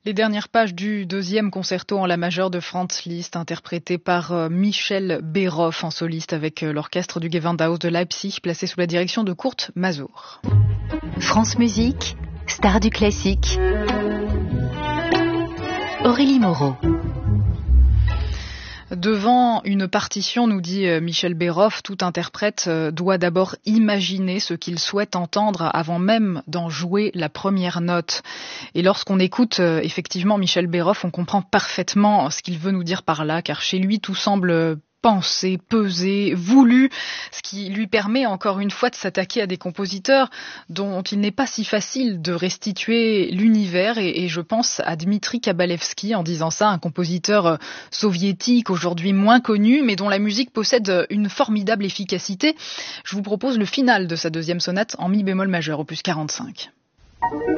Les dernières pages du deuxième concerto en la majeure de Franz Liszt, interprété par Michel Berhoff en soliste avec l'orchestre du Gewandhaus de Leipzig, placé sous la direction de Kurt Masur. France Musique, star du classique. Aurélie Moreau. Devant une partition, nous dit Michel Berhoff, tout interprète doit d'abord imaginer ce qu'il souhaite entendre avant même d'en jouer la première note. Et lorsqu'on écoute effectivement Michel Berhoff, on comprend parfaitement ce qu'il veut nous dire par là, car chez lui tout semble pensé, pesé, voulu, ce qui lui permet encore une fois de s'attaquer à des compositeurs dont il n'est pas si facile de restituer l'univers, et je pense à Dmitri Kabalevski en disant ça, un compositeur soviétique aujourd'hui moins connu mais dont la musique possède une formidable efficacité. Je vous propose le final de sa deuxième sonate en mi bémol majeur, opus 45.